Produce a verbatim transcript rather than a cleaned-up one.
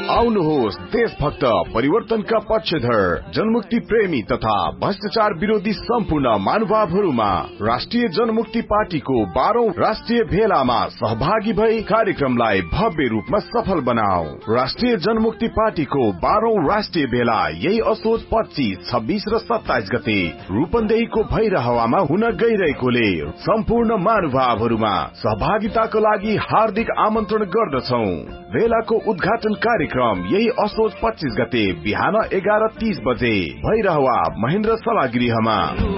आउनुहोस् देशभक्त परिवर्तनका पक्षधर जनमुक्ति प्रेमी तथा भ्रष्टाचार विरोधी सम्पूर्ण महानुभावहरूमा राष्ट्रिय जनमुक्ति पार्टीको बाह्रौं राष्ट्रिय भेलामा सहभागी भई कार्यक्रमलाई भव्य रूपमा सफल बनाऊ। राष्ट्रिय जनमुक्ति पार्टीको बाह्रौं राष्ट्रिय भेला यही असोज पच्चीस, छब्बीस र सत्ताइस गते रूपन्देहीको भैरहवामा हुन गइरहेकोले सम्पूर्ण महानुभावहरूमा सहभागिताको लागि हार्दिक आमन्त्रण गर्दछौ। भेलाको उद्घाटन कार्यक्रम यही असोज पच्चीस गते बिहान एघार तीस बजे भैरहवा महेन्द्र सभागृहमा।